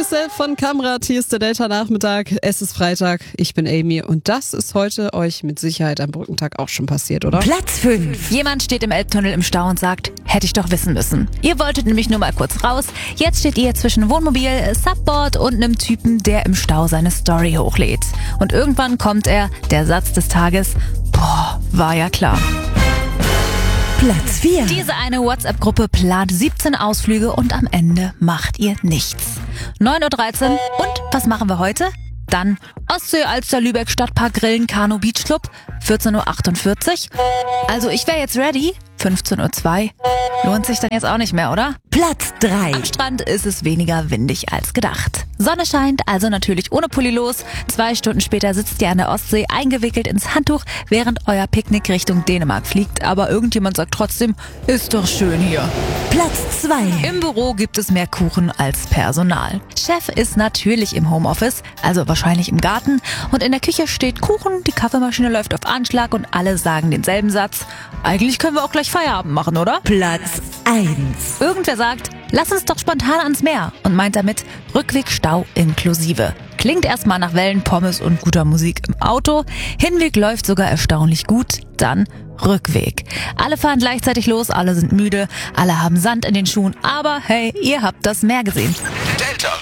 Yourself von Kamrat, hier ist der Delta-Nachmittag, es ist Freitag, ich bin Amy und das ist heute euch mit Sicherheit am Brückentag auch schon passiert, oder? Platz 5. Jemand steht im Elbtunnel im Stau und sagt, hätte ich doch wissen müssen. Ihr wolltet nämlich nur mal kurz raus, jetzt steht ihr zwischen Wohnmobil, Subboard und einem Typen, der im Stau seine Story hochlädt. Und irgendwann kommt der Satz des Tages, boah, war ja klar. Platz 4. Diese eine WhatsApp-Gruppe plant 17 Ausflüge und am Ende macht ihr nichts. 9:13 Uhr und was machen wir heute? Dann Ostsee, Alster, Lübeck, Stadtpark, Grillen, Kanu, Beachclub. 14:48 Uhr. Also ich wäre jetzt ready. 15:02 Uhr. Lohnt sich dann jetzt auch nicht mehr, oder? Platz 3. Am Strand ist es weniger windig als gedacht. Sonne scheint, also natürlich ohne Pulli los. 2 Stunden später sitzt ihr an der Ostsee eingewickelt ins Handtuch, während euer Picknick Richtung Dänemark fliegt. Aber irgendjemand sagt trotzdem, ist doch schön hier. Platz 2. Im Büro gibt es mehr Kuchen als Personal. Chef ist natürlich im Homeoffice, also wahrscheinlich im Garten. Und in der Küche steht Kuchen, die Kaffeemaschine läuft auf Anschlag und alle sagen denselben Satz. Eigentlich können wir auch gleich Feierabend machen, oder? Platz 1. Irgendwer sagt, lass uns doch spontan ans Meer und meint damit Rückweg-Stau inklusive. Klingt erstmal nach Wellen, Pommes und guter Musik im Auto. Hinweg läuft sogar erstaunlich gut. Dann Rückweg. Alle fahren gleichzeitig los, alle sind müde, alle haben Sand in den Schuhen. Aber hey, ihr habt das Meer gesehen. Delta